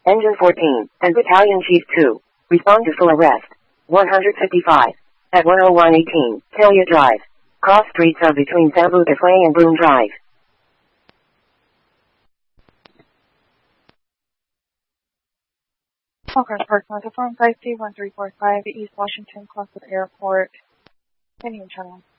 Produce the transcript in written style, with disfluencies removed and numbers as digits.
Engine 14 and Battalion Chief 2. Respond to full arrest. 155. At 10118, Talia Drive. Cross streets are between Sabu Deflay and Broome Drive. Okay, personal from 5C1345 East Washington, close to the airport. Any channel.